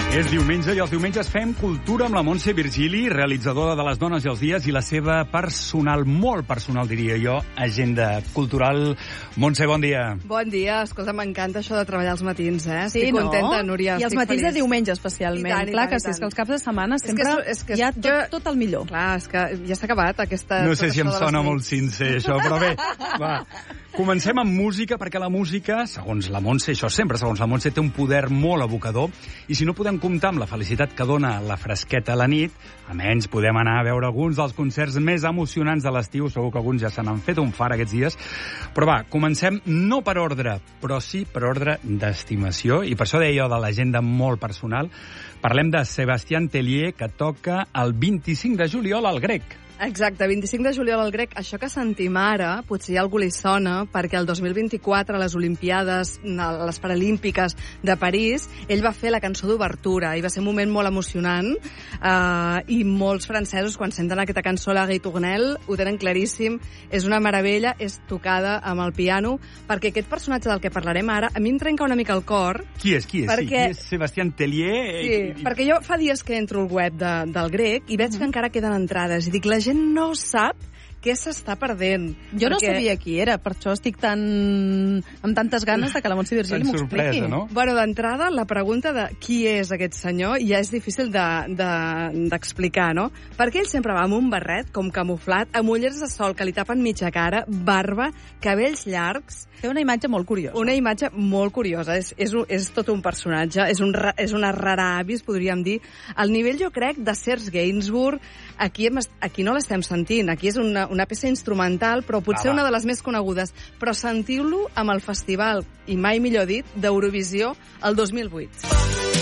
És diumenge i els diumenges fem cultura amb la Montse Virgili, realitzadora de Les dones i els dies, i la seva personal, molt personal, diria jo, agenda cultural. Montse, bon dia. Bon dia. Escolta, m'encanta això de treballar els matins, eh? Sí, estic contenta, Núria. I els matins de diumenge, especialment. Clar que sí, és que els caps de setmana sempre hi ha tot el millor. Clar, és que ja s'ha acabat aquesta... No sé si em sona molt sincer, això, però bé, va. Comencem amb música, perquè la música, segons la Montse, això sempre segons la Montse, té un poder molt evocador, i si no podem comptar amb la felicitat que dona la fresqueta a la nit, almenys podem anar a veure alguns dels concerts més emocionants de l'estiu. Segur que alguns ja se n'han fet un far aquests dies. Però va, comencem no per ordre, però sí per ordre d'estimació, i per això deia jo de l'agenda molt personal. Parlem de Sébastien Tellier, que toca el 25 de juliol al Grec. Exacte, 25 de juliol al Grec. Això que sentim ara, potser a algú li sona, perquè el 2024, a les Olimpiades, a les Paralímpiques de París, ell va fer la cançó d'obertura, i va ser un moment molt emocionant, i molts francesos, quan senten aquesta cançó, la Ritournelle, ho tenen claríssim, és una meravella, és tocada amb el piano, perquè aquest personatge del que parlarem ara, a mi em trenca una mica el cor. Qui és? Perquè... Qui és Sébastien Tellier? Sí, perquè jo fa dies que entro al web del Grec i veig que encara queden entrades, i dic, la gent no sap què s'està perdent. Jo no sabia qui era, per això estic amb tantes ganes de que la Montse Virgili m'ho expliqui. No? Bueno, d'entrada, la pregunta de qui és aquest senyor ja és difícil d'explicar, no? Perquè ell sempre va amb un barret, com camuflat, amb ulleres de sol que li tapen mitja cara, barba, cabells llargs... Té una imatge molt curiosa. Una imatge molt curiosa. És tot un personatge. És una rara avis, podríem dir. Al nivell, jo crec, de Serge Gainsbourg, aquí no l'estem sentint. Aquí és una peça instrumental, però potser una de les més conegudes. Però sentiu-lo amb el festival, i mai millor dit, d'Eurovisió el 2008.